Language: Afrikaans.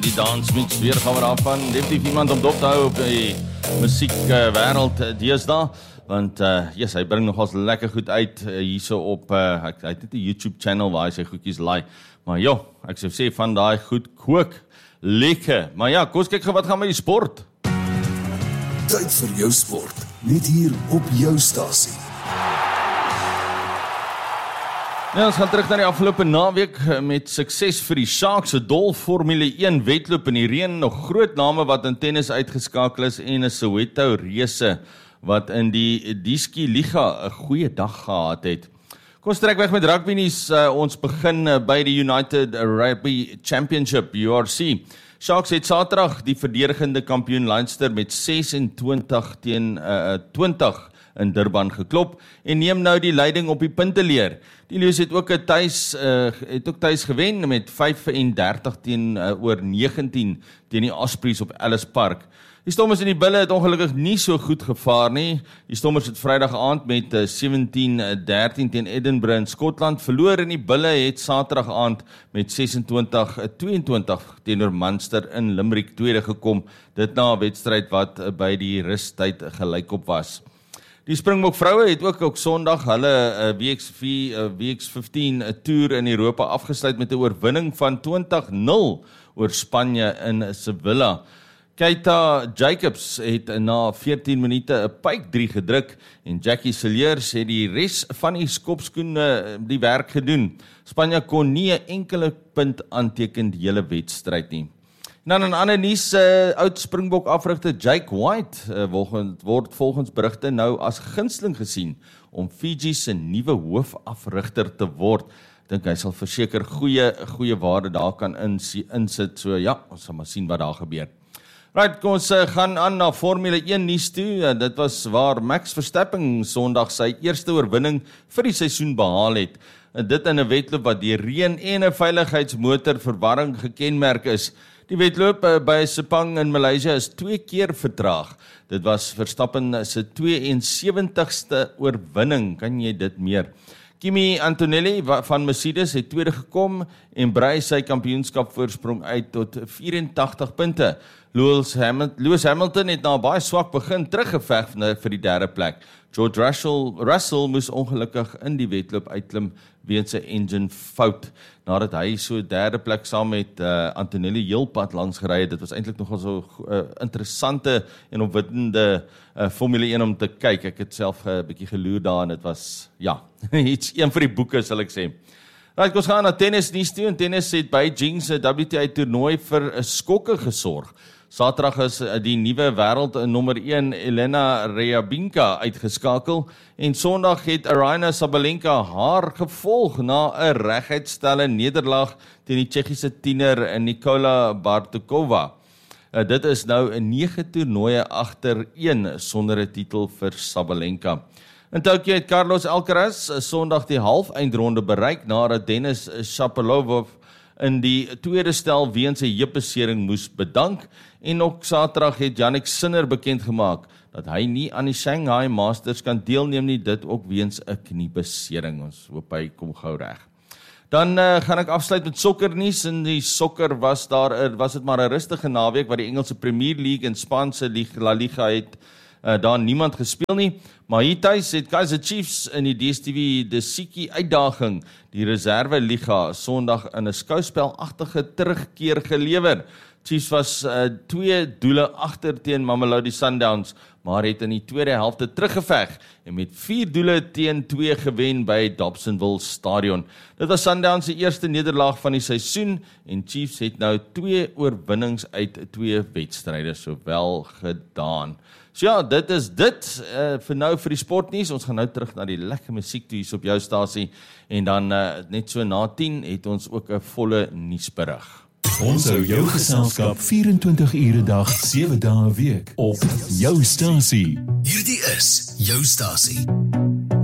Die dansmix weer gaan we daarvan. Definitief iemand om dop te hou op die musiekwêreld deesdae. Want yes, hy bring nogals lekker goed uit hierso op hy het net 'n YouTube channel waar hy sy goedjies laai. Maar ja, ek sou sê van daai goed kook lekker. Maar ja, kom ons kyk gou wat gaan met die sport. Tyd vir jou sport, net hier op jou stasie. Nou, ons gaan terug na die afgelope naweek met sukses vir die Sharks, 'n dol Formule 1 wedloop in die reën, nog groot name wat in tennis uitgeskakel is en 'n Soweto reëse wat in die Diski Liga 'n goeie dag gehad het. Kom ons trek weg met rugby nuus. Ons begin by die United Rugby Championship, URC. Sharks het Saterdag die verdedigende kampioen Leinster met 26-20 in Durban geklop en neem nou die leiding op die punteleer. Die Lions het ook tuis gewen met 35-19 teen die Ospreys op Ellis Park. Die Stormers en die Bulle het ongelukkig nie so goed gevaar nie. Die Stormers het Vrydag aand met 17-13 teen Edinburgh in Skotland verloor en die Bulle het Saterdag aand met 26-22 teenoor Munster in Limerick tweede gekom. Dit na 'n wedstryd wat by die rustyd gelykop was. Die Springbok vroue het ook Sondag hulle WX15 toer in Europa afgesluit met 'n oorwinning van 20-0 oor Spanje in Sevilla. Keita Jacobs het na 14 minute 'n pyk 3 gedruk en Jackie Cilliers het die res van die skopskoene die werk gedoen. Spanje kon nie 'n enkele punt aanteken die hele wedstryd nie. En dan in ander nuus, oud Springbok afrigter Jake White word volgens berigte nou as gunsteling gesien om Fiji se nuwe hoofafrigter te word. Ek dink hy sal verseker goeie waarde daar kan insit. So ja, ons sal maar sien wat daar gebeur. Right, kom ons gaan aan na Formule 1 nuus toe. Dit was waar Max Verstappen Sondag sy eerste oorwinning vir die seisoen behaal het. Dit in 'n wedloop wat deur reën en 'n veiligheidsmotor verwarring gekenmerk is. Die wedloop by Sepang in Maleisië is 2 keer vertraag. Dit was Verstappen se 72ste oorwinning, kan jy dit meer. Kimi Antonelli van Mercedes het tweede gekom en brei sy kampioenskap voorsprong uit tot 84 punte. Lewis Hamilton het na 'n baie swak begin teruggeveg vir die derde plek. George Russell moes ongelukkig in die wedloop uitklim weens 'n engine fout. Nadat hy so derde plek saam met Antonelli heel pad langs gery het. Dit was eintlik nogal so interessante en opwindende Formule 1 om te kyk. Ek het self 'n bietjie geloer daar en dit was iets een vir die boeke sal ek sê. Right, ons gaan na tennis nuus toe en tennis het Beijing se WTA toernooi vir 'n skokke gesorg. Saterdag is die nuwe wêreld nommer 1 Elena Rybakina uitgeskakel en Sondag het Aryna Sabalenka haar gevolg na 'n reguitstelle nederlaag teen die Tsjechiese tiener Nikola Bartukova. Dit is nou 9 toernooie agtereen sonder 'n titel vir Sabalenka. In Tokyo het Carlos Alcaraz Sondag die halfeindronde bereik nadat Denis Shapovalov in die tweede stel weens 'n heupbesering moes bedank en ook Saterdag het Jannik Sinner bekend gemaak dat hy nie aan die Shanghai Masters kan deelneem nie, dit ook weens 'n kniebesering. Ons hoop hy kom gou reg. Dan gaan ek afsluit met sokkernuus. In die sokker was dit maar 'n rustige naweek wat die Engelse Premier League en Spaanse La Liga het daar niemand gespeel nie, maar hier thuis het Kaizer Chiefs in die DStv De Siekie uitdaging die reserve liga Sondag in 'n skouspelagtige terugkeer gelewer. Chiefs was 2 doele agter teen Mamelodi Sundowns, maar het in die tweede helfte teruggeveg en met 4 doele teen 2 gewen by Dobsonville Stadion. Dit was Sundowns se eerste nederlaag van die seisoen en Chiefs het nou 2 oorwinnings uit 2 wedstryde sowel gedaan. So ja, dit is dit vir nou vir die sportnuus. Ons gaan nou terug na die lekker musiek toe hier op jou stasie en dan net so na 10 het ons ook 'n volle nuusberig. Ons hou jou geselskap 24 ure dag, 7 dae 'n week op jou stasie. Hierdie is jou stasie.